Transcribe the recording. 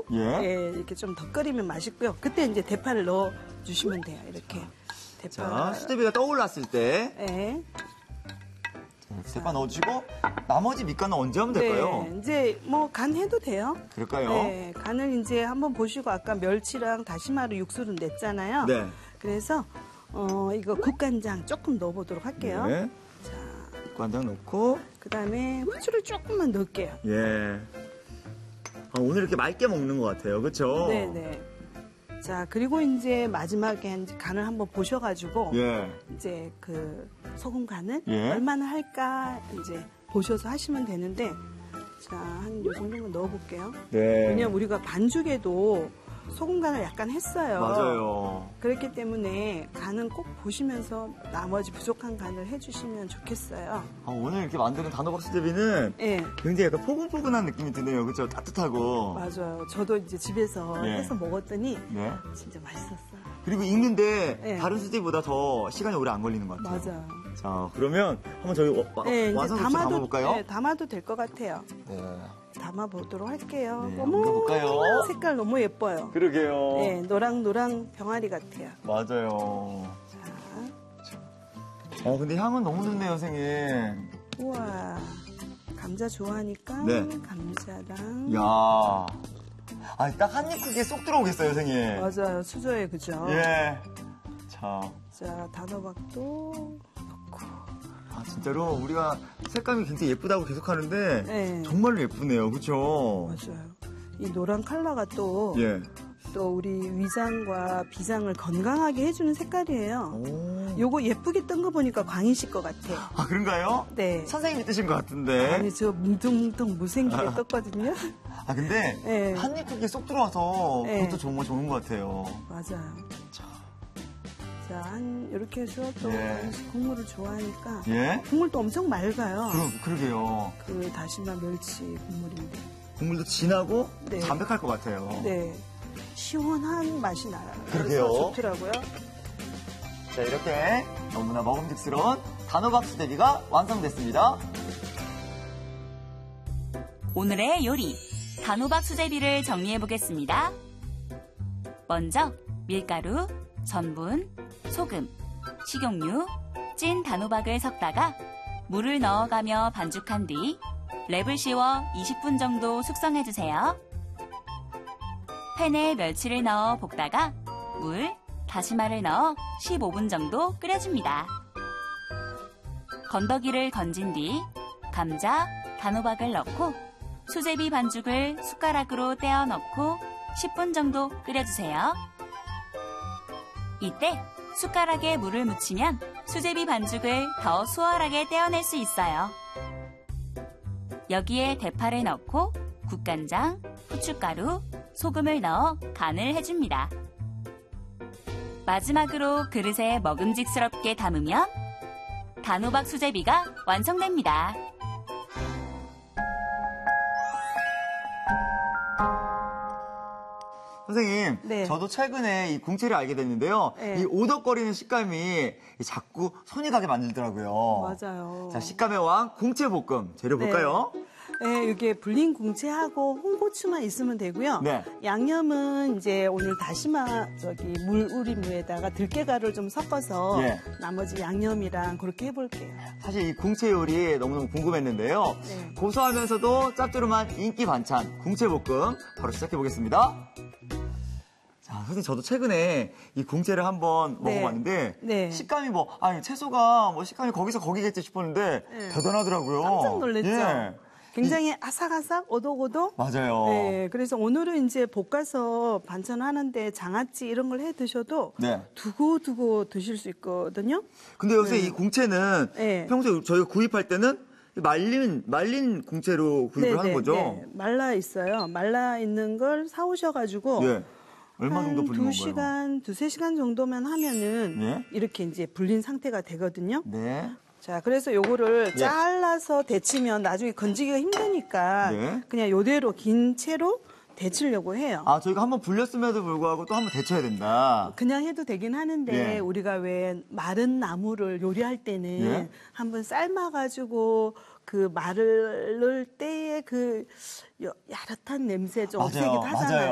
예. 예, 이렇게 좀 더 끓이면 맛있고요. 그때 이제 대파를 넣어 주시면 돼요. 이렇게 대파. 자, 수제비가 떠올랐을 때 예. 대파 넣어주시고 나머지 밑간은 언제 하면 될까요? 네, 이제 뭐 간 해도 돼요. 그럴까요? 네, 간을 이제 한번 보시고 아까 멸치랑 다시마로 육수를 냈잖아요. 네. 그래서 이거 국간장 조금 넣어보도록 할게요. 네. 자, 국간장 넣고. 그다음에 후추를 조금만 넣을게요. 예. 오늘 이렇게 맑게 먹는 것 같아요. 그렇죠? 네네. 자, 그리고 이제 마지막에 이제 간을 한번 보셔가지고 예. 이제 그 소금 간을 예. 얼마나 할까 이제 보셔서 하시면 되는데, 자, 한 요 정도만 넣어볼게요. 네. 왜냐면 우리가 반죽에도 소금 간을 약간 했어요. 맞아요. 그렇기 때문에 간은 꼭 보시면서 나머지 부족한 간을 해주시면 좋겠어요. 오늘 이렇게 만드는 단호박 수제비는 예. 굉장히 약간 포근포근한 느낌이 드네요. 그렇죠? 따뜻하고. 맞아요. 저도 이제 집에서 네. 해서 먹었더니 네. 진짜 맛있었어요. 그리고 익는데 네. 다른 수제비보다 더 시간이 오래 안 걸리는 것 같아요. 맞아요. 자, 그러면 한번 저희 네, 이제 완성 접시 담아볼까요? 네, 담아도 될 것 같아요. 네. 담아보도록 할게요. 네, 어머, 한번 볼까요? 색깔 너무 예뻐요. 그러게요. 네, 노랑노랑 병아리 같아요. 맞아요. 자, 근데 향은 너무 좋네요, 선생님. 우와, 감자 좋아하니까 네. 감자랑. 이야. 딱 한 입 크기에 쏙 들어오겠어요, 선생님. 맞아요, 수저에 그죠? 예. 자. 자, 단호박도 넣고. 진짜로 우리가 색감이 굉장히 예쁘다고 계속 하는데 네. 정말로 예쁘네요. 그렇죠? 맞아요. 이 노란 컬러가 또, 예. 또 우리 위장과 비장을 건강하게 해주는 색깔이에요. 오. 요거 예쁘게 뜬 거 보니까 광희 씨 것 같아요. 그런가요? 네. 선생님이 뜨신 것 같은데. 아니, 저 뭉텅뭉텅 무생기게 떴거든요. 근데 네. 한 입 크기에 쏙 들어와서 네. 그것도 정말 좋은 것 같아요. 맞아요. 자, 이렇게 해서 또 예. 국물을 좋아하니까. 예? 국물도 엄청 맑아요. 그러게요. 그 다시마 멸치 국물인데. 국물도 진하고 네. 담백할 것 같아요. 네. 시원한 맛이 나요. 그러게요. 그래서 좋더라고요. 자, 이렇게 너무나 먹음직스러운 단호박 수제비가 완성됐습니다. 오늘의 요리, 단호박 수제비를 정리해보겠습니다. 먼저 밀가루, 전분, 소금, 식용유, 찐 단호박을 섞다가 물을 넣어가며 반죽한 뒤 랩을 씌워 20분 정도 숙성해주세요. 팬에 멸치를 넣어 볶다가 물, 다시마를 넣어 15분 정도 끓여줍니다. 건더기를 건진 뒤 감자, 단호박을 넣고 수제비 반죽을 숟가락으로 떼어 넣고 10분 정도 끓여주세요. 이때 숟가락에 물을 묻히면 수제비 반죽을 더 수월하게 떼어낼 수 있어요. 여기에 대파를 넣고 국간장, 후춧가루, 소금을 넣어 간을 해줍니다. 마지막으로 그릇에 먹음직스럽게 담으면 단호박 수제비가 완성됩니다. 선생님, 네. 저도 최근에 이 궁채를 알게 됐는데요. 네. 이 오덕거리는 식감이 자꾸 손이 가게 만들더라고요. 맞아요. 자, 식감의 왕 궁채 볶음 재료 네. 볼까요? 네, 이게 불린 궁채하고 홍고추만 있으면 되고요. 네. 양념은 이제 오늘 다시마 물 우린무에다가 들깨가루를 좀 섞어서 예. 나머지 양념이랑 그렇게 해볼게요. 사실 이 궁채 요리 너무너무 궁금했는데요. 네. 고소하면서도 짭조름한 인기 반찬 궁채 볶음 바로 시작해 보겠습니다. 자, 선생님 저도 최근에 이 궁채를 한번 네. 먹어봤는데 네. 식감이 채소가 식감이 거기서 거기겠지 싶었는데 네. 대단하더라고요. 깜짝 놀랐죠? 예. 굉장히 아삭아삭, 오독오독. 맞아요. 네, 그래서 오늘은 이제 볶아서 반찬하는데 장아찌 이런 걸 해 드셔도 네. 두고두고 드실 수 있거든요. 근데 요새 네. 이 궁채는 네. 평소에 저희가 구입할 때는 말린 궁채로 구입을 하는 거죠? 네, 말라 있어요. 말라 있는 걸 사오셔가지고 예. 얼마 정도 불린 건가요? 2시간, 2-3시간 정도면 하면은 네. 이렇게 이제 불린 상태가 되거든요. 네. 자, 그래서 요거를 네. 잘라서 데치면 나중에 건지기가 힘드니까 네. 그냥 요대로 긴 채로 데치려고 해요. 저희가 한번 불렸음에도 불구하고 또 한번 데쳐야 된다. 그냥 해도 되긴 하는데 네. 우리가 왜 마른 나무를 요리할 때는 네. 한번 삶아가지고 그 마를 때의 그 야릇한 냄새 좀 맞아요. 없애기도 하잖아요. 맞아요.